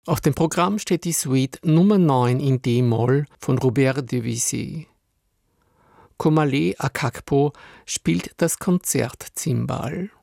Auf dem Programm steht die Suite Nummer 9 in D-Moll von Robert Debussy. Komale Akakpo spielt das Konzertzimbal.